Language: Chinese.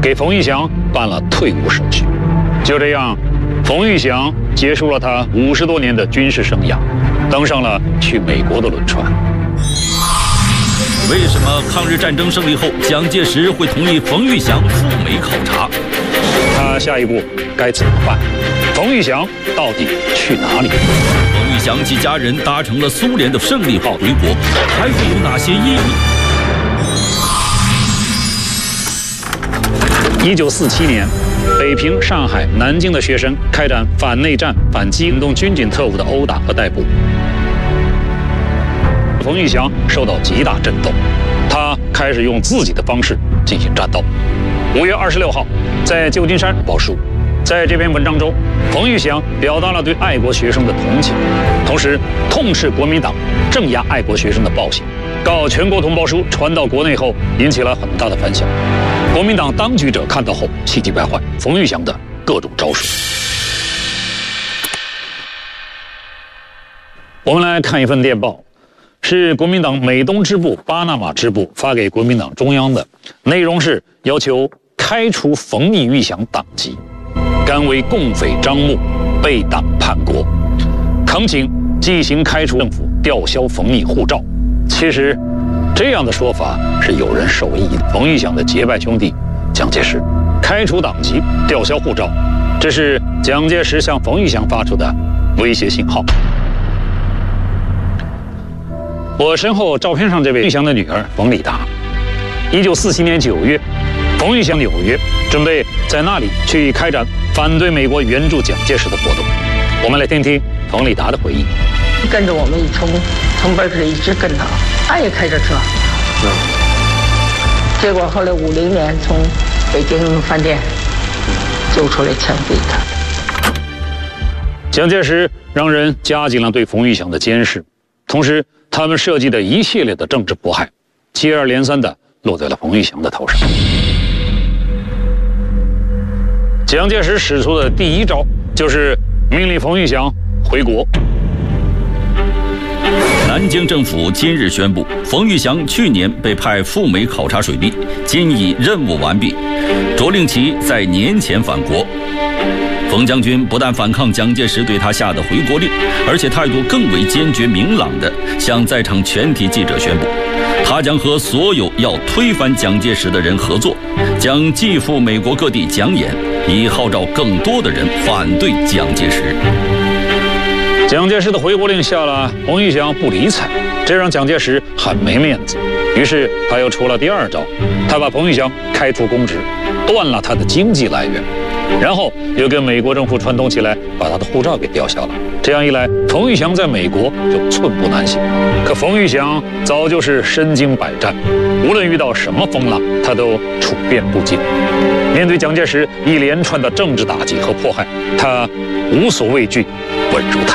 给冯玉祥办了退伍手续。就这样，冯玉祥结束了他50多年的军事生涯，登上了去美国的轮船。 为什么抗日战争胜利后，蒋介石会同意冯玉祥赴美考察？ 他下一步该怎么办？冯玉祥到底去哪里？ 冯玉祥及家人搭乘了苏联的胜利号回国，还会有哪些意义 ？1947年，北平、上海、南京的学生开展反内战、反击运动军警特务的殴打和逮捕。冯玉祥受到极大震动，他开始用自己的方式进行战斗。5月26号，在旧金山报书，在这篇文章中，冯玉祥表达了对爱国学生的同情，同时痛斥国民党镇压爱国学生的暴行。告全国同胞书传到国内后，引起了很大的反响。国民党当局者看到后气急败坏，冯玉祥的各种招数。我们来看一份电报。是国民党美东支部巴拿马支部发给国民党中央的，内容是要求开除冯逆玉祥党籍，甘为共匪张目，被党叛国，恳请即行开除政府，吊销冯逆护照。其实，这样的说法是有人授意的。冯玉祥的结拜兄弟蒋介石开除党籍、吊销护照，这是蒋介石向冯玉祥发出的威胁信号。我身后照片上这位玉祥的女儿冯丽达，1947年9月，冯玉祥纽约，准备在那里去开展反对美国援助蒋介石的活动。我们来听听冯丽达的回忆。 跟着我们从本市一直跟他，他也开着车。结果后来50年从北京饭店救出来枪毙他。 蒋介石让人加紧了对冯玉祥的监视，同时他们设计的一系列的政治迫害，接二连三地落在了冯玉祥的头上。蒋介石使出的第一招就是命令冯玉祥回国。 南京政府今日宣布，冯玉祥去年被派赴美考察水利，今已任务完毕，着令其在年前返国。冯将军不但反抗蒋介石对他下的回国令，而且态度更为坚决明朗地向在场全体记者宣布，他将和所有要推翻蒋介石的人合作，将继赴美国各地讲演，以号召更多的人反对蒋介石。 蒋介石的回国令下了，冯玉祥不理睬，这让蒋介石很没面子。于是他又出了第二招，他把冯玉祥开除公职，断了他的经济来源，然后又跟美国政府串通起来，把他的护照给吊销了。这样一来，冯玉祥在美国就寸步难行。可冯玉祥早就是身经百战，无论遇到什么风浪，他都处变不惊。面对蒋介石一连串的政治打击和迫害，他无所畏惧，稳如泰。